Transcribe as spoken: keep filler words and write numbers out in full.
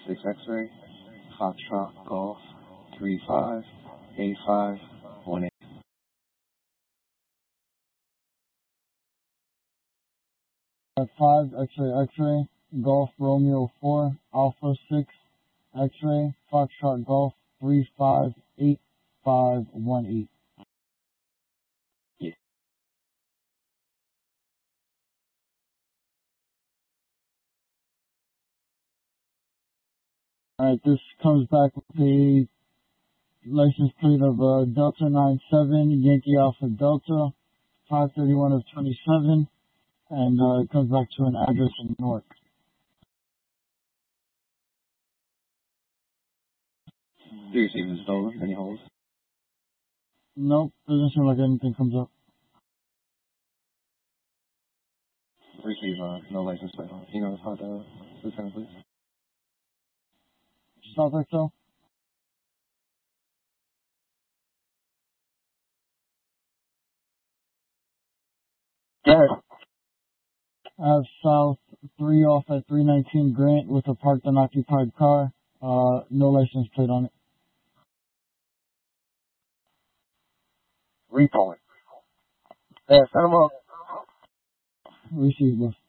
six X-ray, Foxtrot Golf, three five eight five one eight. five X-ray X-ray, Golf Romeo four, Alpha six, X-ray, Foxtrot Golf, three five eight five one eight. Yeah. Alright, this comes back with a license plate of uh, Delta nine seven, Yankee Alpha Delta, five thirty-one of twenty-seven, and uh, it comes back to an address in Newark. Do you see if it's stolen? Any holes? Nope, doesn't seem like anything comes up. Receive uh, no license plate. You know how the lieutenant, please? South X L? Go ahead. I have South three off at three nineteen Grant with a parked unoccupied car. Uh, no license plate on it. Repo it. Yeah, send them up. Receive, boss.